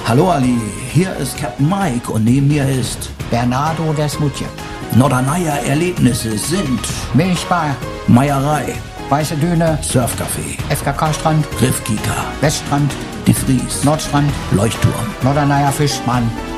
Hallo Ali, hier ist Captain Mike und neben mir ist Bernardo Desmutje. Norderneier Erlebnisse sind Milchbar, Meierei, Weiße Düne, Surfcafé, FKK-Strand, Riffkika, Weststrand, Die Fries, Nordstrand, Leuchtturm, Norderneier Fischmann,